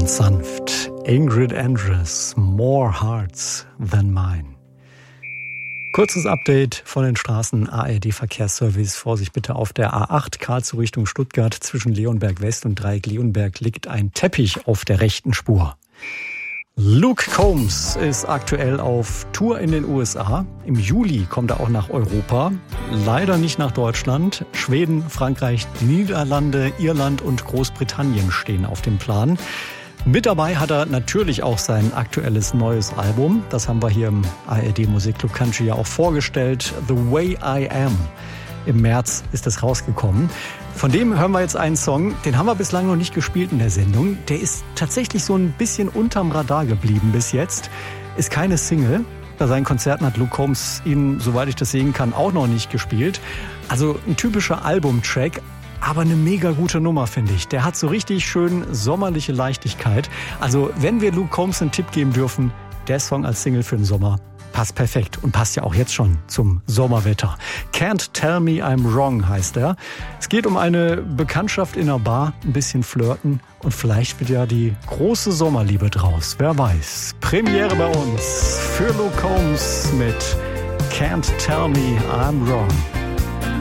ganz sanft. Ingrid Andress, More Hearts Than Mine. Kurzes Update von den Straßen. ARD-Verkehrsservice. Vorsicht bitte auf der A8 Karlsruhe Richtung Stuttgart. Zwischen Leonberg West und Dreieck Leonberg liegt ein Teppich auf der rechten Spur. Luke Combs ist aktuell auf Tour in den USA. Im Juli kommt er auch nach Europa. Leider nicht nach Deutschland. Schweden, Frankreich, die Niederlande, Irland und Großbritannien stehen auf dem Plan. Mit dabei hat er natürlich auch sein aktuelles neues Album. Das haben wir hier im ARD Musikclub Country ja auch vorgestellt. The Way I Am. Im März ist das rausgekommen. Von dem hören wir jetzt einen Song, den haben wir bislang noch nicht gespielt in der Sendung. Der ist tatsächlich so ein bisschen unterm Radar geblieben bis jetzt. Ist keine Single. Bei seinen Konzerten hat Luke Combs ihn, soweit ich das sehen kann, auch noch nicht gespielt. Also ein typischer Albumtrack, aber eine mega gute Nummer, finde ich. Der hat so richtig schön sommerliche Leichtigkeit. Also wenn wir Luke Combs einen Tipp geben dürfen, der Song als Single für den Sommer passt perfekt und passt ja auch jetzt schon zum Sommerwetter. Can't Tell Me I'm Wrong heißt er. Es geht um eine Bekanntschaft in einer Bar, ein bisschen flirten und vielleicht wird ja die große Sommerliebe draus. Wer weiß. Premiere bei uns für Luke Combs mit Can't Tell Me I'm Wrong.